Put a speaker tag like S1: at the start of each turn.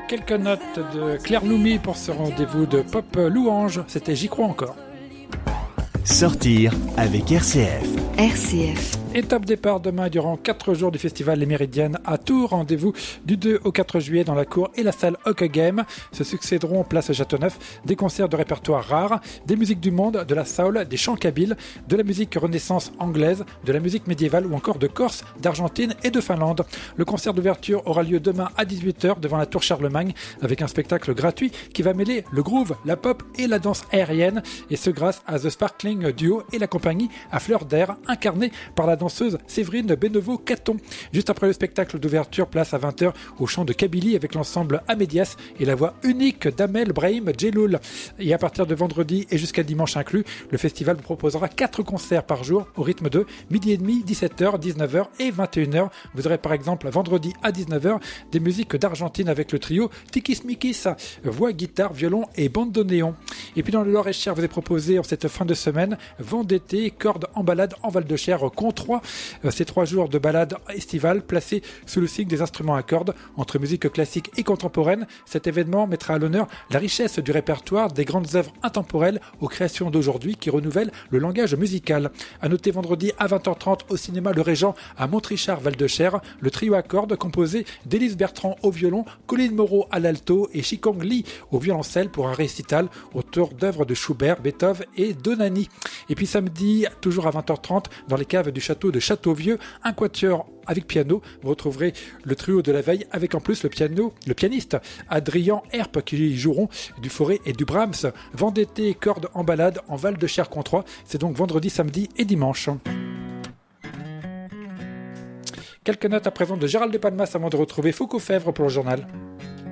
S1: Quelques notes de Claire Loumi pour ce rendez-vous de Pop Louange. C'était J'y crois encore.
S2: Sortir avec RCF.
S3: RCF.
S1: Et top départ demain durant 4 jours du festival Les Méridiennes à Tours. Rendez-vous du 2 au 4 juillet dans la cour et la salle Hockey Game. Se succéderont place Châteauneuf des concerts de répertoire rare, des musiques du monde, de la soul, des chants kabyles, de la musique renaissance anglaise, de la musique médiévale ou encore de Corse, d'Argentine et de Finlande. Le concert d'ouverture aura lieu demain à 18h devant la tour Charlemagne avec un spectacle gratuit qui va mêler le groove, la pop et la danse aérienne, et ce grâce à The Sparkling Duo et la compagnie à fleur d'air incarnée par la danseuse Séverine Benovo-Caton. Juste après le spectacle d'ouverture, place à 20h au chant de Kabylie avec l'ensemble Amédias et la voix unique d'Amel Brahim Djeloul. Et à partir de vendredi et jusqu'à dimanche inclus, le festival vous proposera 4 concerts par jour au rythme de 12h30, 17h, 19h et 21h. Vous aurez par exemple vendredi à 19h des musiques d'Argentine avec le trio Tikis Mikis, voix, guitare, violon et bandoneon. Et puis dans le Loir-et-Cher, vous est proposé en cette fin de semaine vent d'été, cordes en balade en Val-de-Cher, con 3. Ces 3 jours de balade estivale placés sous le signe des instruments à cordes entre musique classique et contemporaine. Cet événement mettra à l'honneur la richesse du répertoire des grandes œuvres intemporelles aux créations d'aujourd'hui qui renouvellent le langage musical. À noter vendredi à 20h30 au cinéma Le Régent à Montrichard Val-de-Cher, le trio à cordes composé d'Élise Bertrand au violon, Colline Moreau à l'alto et Shikong Lee au violoncelle pour un récital autour d'œuvres de Schubert, Beethoven et Donani. Et puis samedi, toujours à 20h30, dans les caves du château de Châteauvieux, un quatuor avec piano. Vous retrouverez le trio de la veille avec en plus le pianiste Adrien Herp qui joueront du Forêt et du Brahms. Vent d'été, cordes en balade en Val-de-Cher Comtois. C'est donc vendredi, samedi et dimanche. Quelques notes à présent de Gérald de Palmas avant de retrouver Foucault Fèvre pour le journal.